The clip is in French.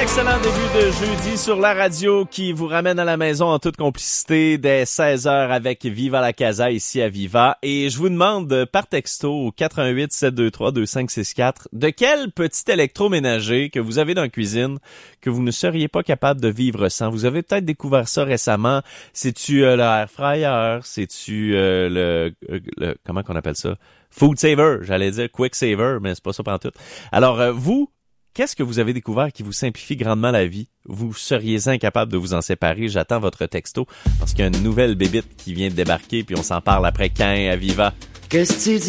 Excellent début de jeudi sur la radio qui vous ramène à la maison en toute complicité dès 16h avec Viva la Casa ici à Viva. Et je vous demande par texto au 88 723 2564 de quel petit électroménager que vous avez dans la cuisine que vous ne seriez pas capable de vivre sans. Vous avez peut-être découvert ça récemment. C'est-tu le air fryer? C'est-tu le comment qu'on appelle ça? Food saver, j'allais dire quick saver, mais c'est pas ça pantoute. Alors vous, qu'est-ce que vous avez découvert qui vous simplifie grandement la vie? Vous seriez incapable de vous en séparer. J'attends votre texto parce qu'il y a une nouvelle bébite qui vient de débarquer puis on s'en parle après quand à Viva. Qu'est-ce que tu dis?